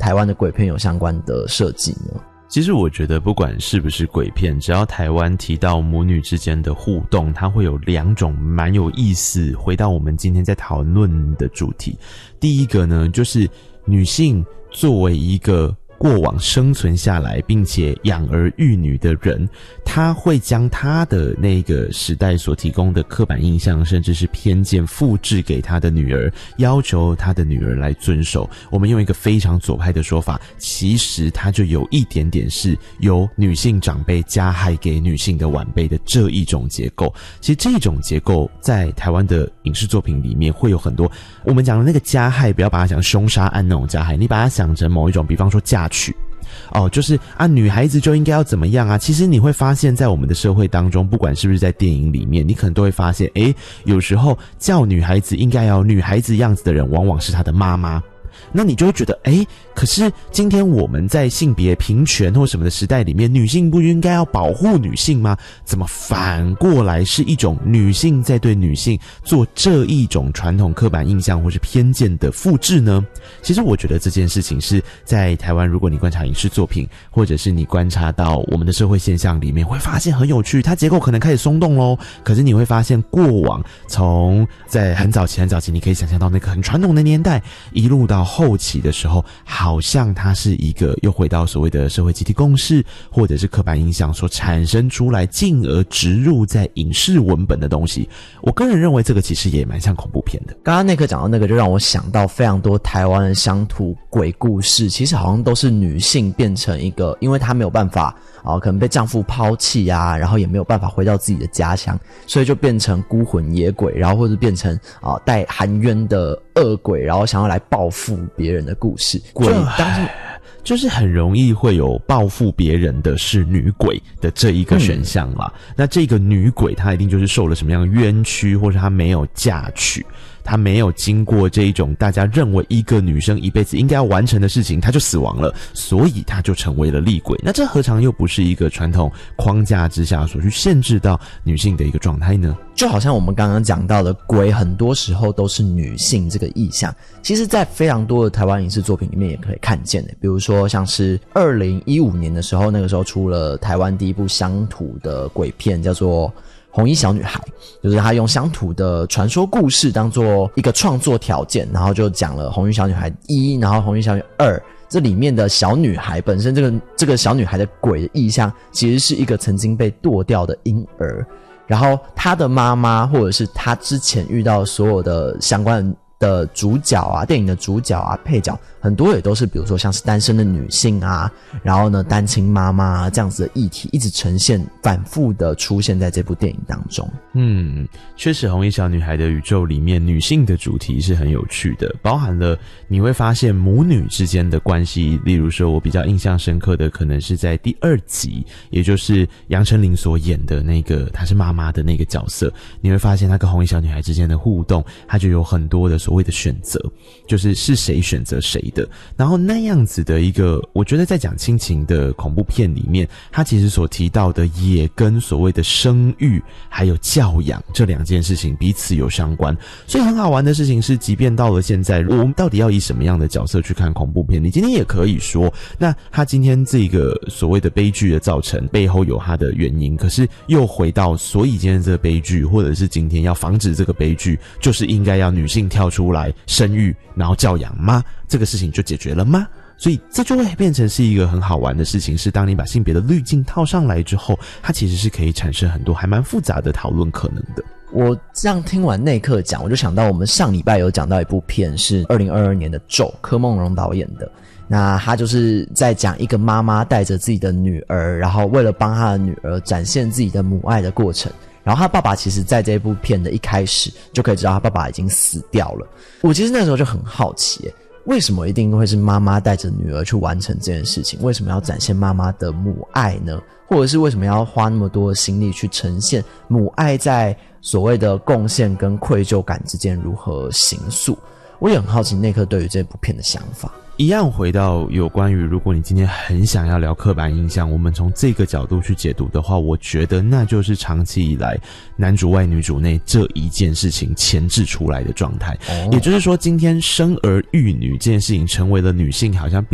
台湾的鬼片有相关的设计呢？ 其实我觉得不管是不是鬼片，只要台湾提到母女之间的互动，它会有2种蛮有意思，回到我们今天在讨论的主题。第一个呢，就是女性作为一个过往生存下来并且养儿育女的人，他会将他的那个时代所提供的刻板印象甚至是偏见复制给他的女儿，要求他的女儿来遵守。我们用一个非常左派的说法，其实他就有一点点是由女性长辈加害给女性的晚辈的这一种结构。其实这种结构在台湾的影视作品里面会有很多，我们讲的那个加害不要把它想凶杀案那种加害，你把它想成某一种，比方说嫁娶就是女孩子就应该要怎么样啊。其实你会发现在我们的社会当中，不管是不是在电影里面，你可能都会发现有时候叫女孩子应该要有女孩子样子的人往往是她的妈妈。那你就会觉得可是今天我们在性别平权或什么的时代里面，女性不应该要保护女性吗？怎么反过来是一种女性在对女性做这一种传统刻板印象或是偏见的复制呢？其实我觉得这件事情是在台湾，如果你观察影视作品，或者是你观察到我们的社会现象里面，会发现很有趣，它结构可能开始松动咯。可是你会发现过往从在很早期你可以想象到那个很传统的年代，一路到后期的时候，好像它是一个又回到所谓的社会集体共识或者是刻板印象所产生出来，进而植入在影视文本的东西。我个人认为这个其实也蛮像恐怖片的。 刚刚那刻讲到那个，就让我想到非常多台湾的乡土鬼故事，其实好像都是女性变成一个，因为她没有办法可能被丈夫抛弃啊，然后也没有办法回到自己的家乡，所以就变成孤魂野鬼，然后或者变成带含冤的恶鬼，然后想要来报复别人的故事。鬼当时就是很容易会有报复别人的是女鬼的这一个选项啦。那这个女鬼她一定就是受了什么样的冤屈，或者她没有嫁娶，她没有经过这一种大家认为一个女生一辈子应该要完成的事情，她就死亡了，所以她就成为了厉鬼。那这何尝又不是一个传统框架之下所去限制到女性的一个状态呢？ 就好像我们刚刚讲到的鬼，很多时候都是女性这个意象，其实在非常多的台湾影视作品里面也可以看见的。比如说像是2015年的时候，那个时候出了台湾第一部乡土的鬼片，叫做红衣小女孩，就是她用乡土的传说故事当做一个创作条件，然后就讲了红衣小女孩1，然后红衣小女孩2，这里面的小女孩本身这个小女孩的鬼的意象其实是一个曾经被剁掉的婴儿，然后她的妈妈或者是她之前遇到所有的相关的主角啊，电影的主角啊，配角很多也都是比如说像是单身的女性啊，然后呢单亲妈妈啊，这样子的议题一直呈现反复的出现在这部电影当中。 确实红衣小女孩的宇宙里面女性的主题是很有趣的，包含了你会发现母女之间的关系，例如说我比较印象深刻的可能是在第2集，也就是杨丞琳所演的那个她是妈妈的那个角色，你会发现她跟红衣小女孩之间的互动，她就有很多的所谓的选择，就是谁选择谁的。然后那样子的一个，我觉得在讲亲情的恐怖片里面，它其实所提到的也跟所谓的生育还有教养这2件事情彼此有相关。所以很好玩的事情是，即便到了现在，我们到底要以什么样的角色去看恐怖片？你今天也可以说，那他今天这个所谓的悲剧的造成背后有他的原因，可是又回到，所以今天这个悲剧，或者是今天要防止这个悲剧，就是应该要女性跳出来生育然后教养吗？这个事情就解决了吗？所以这就会变成是一个很好玩的事情，是当你把性别的滤镜套上来之后，它其实是可以产生很多还蛮复杂的讨论可能的。 我这样听完那刻讲，我就想到我们上礼拜有讲到一部片是2022年的咒，柯梦荣导演的。那他就是在讲一个妈妈带着自己的女儿，然后为了帮她的女儿展现自己的母爱的过程。然后他爸爸其实在这部片的一开始就可以知道他爸爸已经死掉了。我其实那时候就很好奇为什么一定会是妈妈带着女儿去完成这件事情？为什么要展现妈妈的母爱呢？或者是为什么要花那么多的心力去呈现母爱在所谓的贡献跟愧疚感之间如何形塑？我也很好奇内克对于这部片的想法。 一样回到有关于，如果你今天很想要聊刻板印象，我们从这个角度去解读的话，我觉得那就是长期以来男主外女主内这一件事情前置出来的状态。也就是说，今天生儿育女这件事情成为了女性好像